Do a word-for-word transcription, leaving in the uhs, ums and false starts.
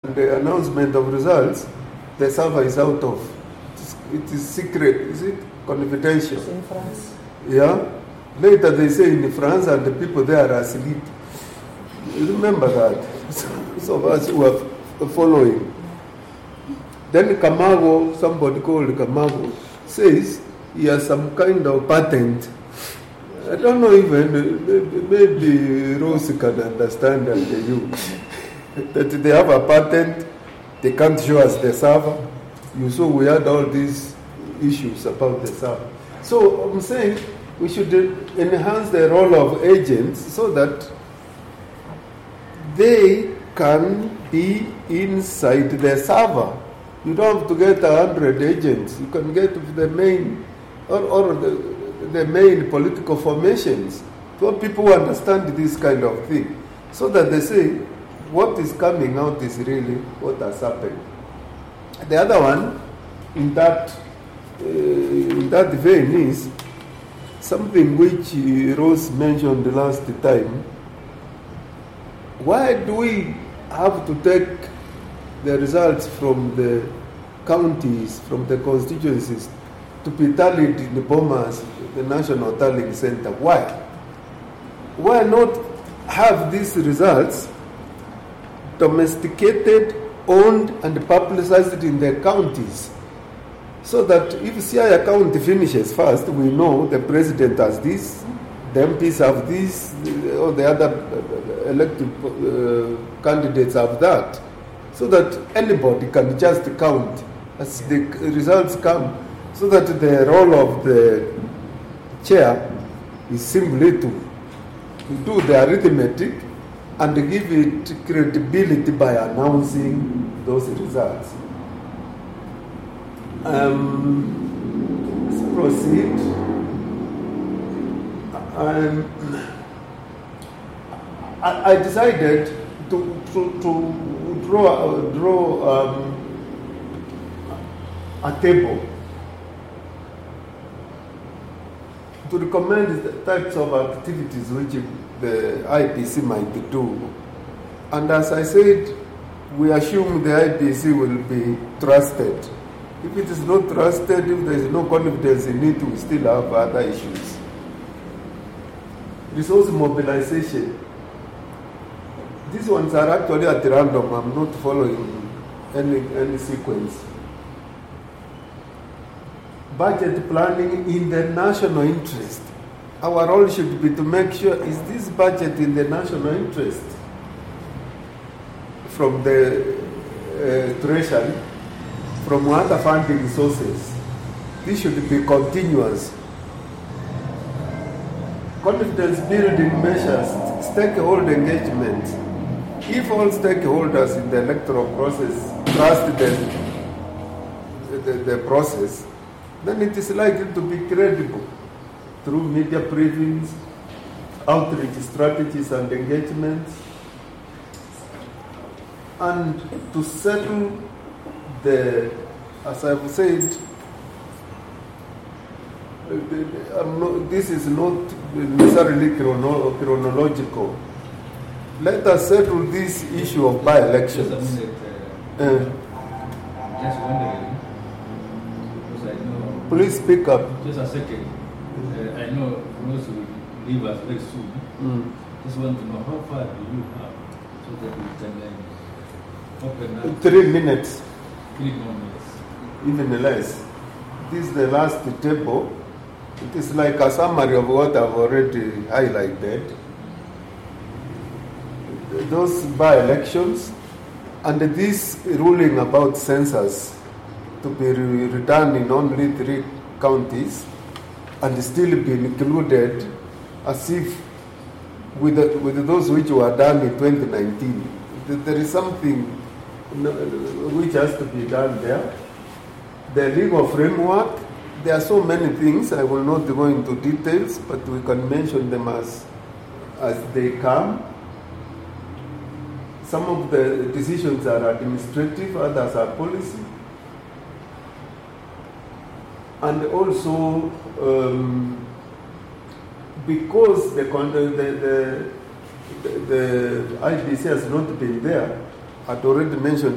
the announcement of results, the server is out of. It is, it is secret, is it? Confidential. It's in France. Yeah. Later they say in France and the people there are asleep. You remember that? Some of us who are following. Then Kamago, somebody called Kamago, says he has some kind of patent. I don't know even, maybe Rose can understand and you. That they have a patent, they can't show us the server. You saw we had all these issues about the server. So I'm saying we should enhance the role of agents so that they can be inside the server. You don't have to get a hundred agents. You can get the main or, or the, the main political formations. So people understand this kind of thing. So that they say what is coming out is really what has happened. The other one in that uh, in that vein is something which Rose mentioned the last time. Why do we have to take the results from the counties, from the constituencies, to be tallied in the Bomas, the National Tallying Center? Why? Why not have these results domesticated, owned, and publicized in the counties? So that if Siaya County finishes first, we know the president has this, the M Ps have this, or the other elected uh, candidates have that. So that anybody can just count as the results come, so that the role of the chair is simply to, to do the arithmetic and give it credibility by announcing those results. Um, let's proceed. Um, I, I decided to, to, to draw, uh, draw um, a table to recommend the types of activities which the I P C might do. And as I said, we assume the I P C will be trusted. If it is not trusted, if there is no confidence in it, we still have other issues. Resource mobilization. These ones are actually at random. I'm not following any, any sequence. Budget planning in the national interest. Our role should be to make sure, is this budget in the national interest? From the uh, treasury, from other funding sources. This should be continuous. Confidence building measures, stakeholder engagement. If all stakeholders in the electoral process trust the, the, the process, then it is likely to be credible through media briefings, outreach strategies and engagements, and to settle the, as I've said, not, this is not necessarily chrono, chronological. Let us settle this issue of by-elections. Just, uh, uh, just wondering, because I know... Please speak up. Just a second. Uh, I know Rose will leave us very soon. Mm. Just want to know how far do you have so that we can uh, open up... Three minutes. Three more minutes. Even less. This is the last table. It is like a summary of what I've already highlighted. Those by-elections and this ruling about census to be re- redone in only three counties and still be included as if with, the, with those which were done in twenty nineteen. There is something which has to be done there. The legal framework, there are so many things, I will not go into details, but we can mention them as, as they come. Some of the decisions are administrative, others are policy. And also, um, because the, the, the, the I P C has not been there, I'd already mentioned